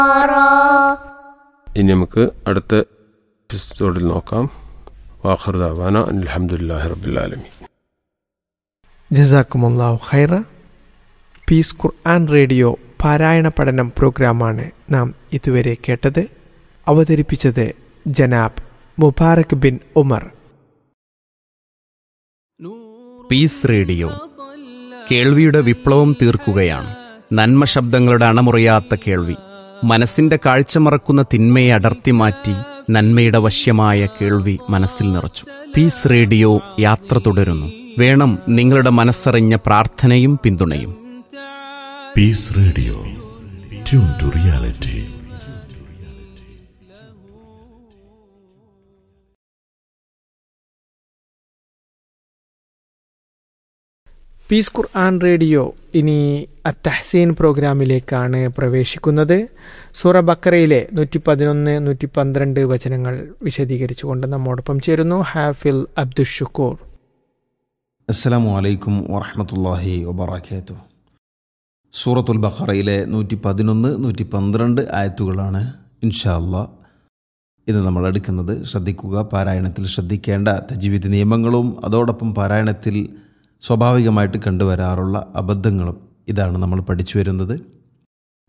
ഇനി നമുക്ക് അടുത്ത എപ്പിസോഡിൽ നോക്കാം. വാഖിർ ദഅവാന അൽഹംദുലില്ലാഹി റബ്ബിൽ ആലമീൻ. ജസാക്കുമുല്ലാഹു ഖൈറ. പീസ് ഖുർആൻ റേഡിയോ പാരായണ പഠനം പ്രോഗ്രാമാണ് നാം ഇതുവരെ കേട്ടത്. അവതരിപ്പിച്ചത് ജനാബ് Mubarak bin Umar. Piece radio കേൾവിയുടെ വിപ്ലവം തീർക്കുകയാണ്. നന്മ ശബ്ദങ്ങളുടെ അണമുറിയാത്ത കേൾവി, മനസ്സിന്റെ കാഴ്ച മറക്കുന്ന തിന്മയെ അടർത്തി മാറ്റി നന്മയുടെ വശ്യമായ കേൾവി മനസ്സിൽ നിറച്ചു. പീസ് റേഡിയോ യാത്ര തുടരുന്നു. വേണം നിങ്ങളുടെ മനസ്സറിഞ്ഞ പ്രാർത്ഥനയും പിന്തുണയും. Piece radio, tune to reality. Piece Quran radio ഇനി അത്തഹ്സീൻ പ്രോഗ്രാമിലേക്കാണ് പ്രവേശിക്കുന്നത്. സൂറ ബക്കറയിലെ 111, 112 വചനങ്ങൾ വിശദീകരിച്ചുകൊണ്ട് നമ്മോടൊപ്പം ചേരുന്നു ഹാഫിൽ അബ്ദുഷുക്കൂർ. അസ്സലാമു അലൈക്കും വറഹ്മത്തുള്ളാഹി വബറകാതുഹു. സൂറത്തുൽ ബഖറയിലെ 111, 112 ആയത്തുകളാണ് ഇൻഷാ അല്ലാഹ് ഇന്ന് നമ്മൾ എടുക്കുന്നത്. ശ്രദ്ധിക്കുക, പാരായണത്തിൽ ശ്രദ്ധിക്കേണ്ട തജ്വീദ് നിയമങ്ങളും അതോടൊപ്പം പാരായണത്തിൽ സ്വാഭാവികമായിട്ട് കണ്ടുവരാറുള്ള അബദ്ധങ്ങളും ഇതാണ് നമ്മൾ പഠിച്ചു വരുന്നത്.